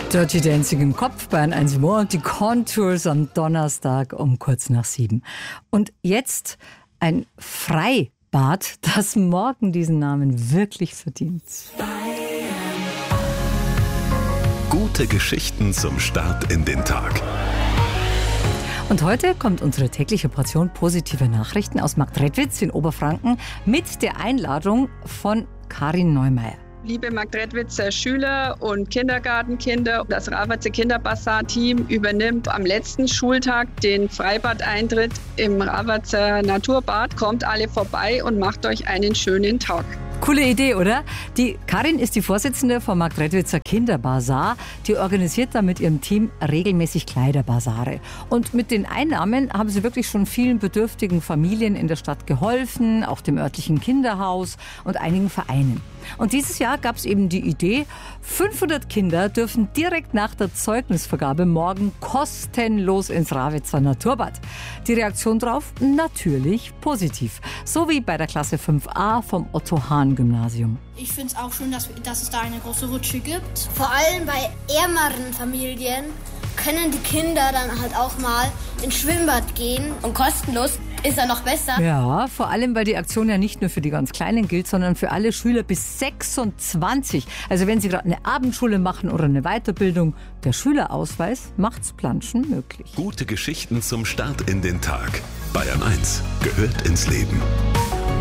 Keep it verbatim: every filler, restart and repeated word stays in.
Dirty Dancing im Kopf, Bayern eins More und die Contours am Donnerstag um kurz nach sieben. Und jetzt ein Freibad, das morgen diesen Namen wirklich verdient. Gute Geschichten zum Start in den Tag. Und heute kommt unsere tägliche Portion positiver Nachrichten aus Marktredwitz in Oberfranken mit der Einladung von Karin Neumeier. Liebe Marktredwitzer Schüler und Kindergartenkinder, das Ravatzer Kinderbasar-Team übernimmt am letzten Schultag den Freibadeintritt im Ravatzer Naturbad. Kommt alle vorbei und macht euch einen schönen Tag. Coole Idee, oder? Die Karin ist die Vorsitzende vom Marktredwitzer Kinderbasar. Die organisiert da mit ihrem Team regelmäßig Kleiderbasare. Und mit den Einnahmen haben sie wirklich schon vielen bedürftigen Familien in der Stadt geholfen, auch dem örtlichen Kinderhaus und einigen Vereinen. Und dieses Jahr gab es eben die Idee, fünfhundert Kinder dürfen direkt nach der Zeugnisvergabe morgen kostenlos ins Ravatzer Naturbad. Die Reaktion drauf? Natürlich positiv. So wie bei der Klasse fünf a vom Otto-Hahn-Gymnasium. Ich finde es auch schön, dass, dass es da eine große Rutsche gibt. Vor allem bei ärmeren Familien können die Kinder dann halt auch mal ins Schwimmbad gehen. Und kostenlos ist er noch besser. Ja, vor allem, weil die Aktion ja nicht nur für die ganz Kleinen gilt, sondern für alle Schüler bis sechsundzwanzig. Also wenn Sie gerade eine Abendschule machen oder eine Weiterbildung, der Schülerausweis macht's Planschen möglich. Gute Geschichten zum Start in den Tag. Bayern eins gehört ins Leben.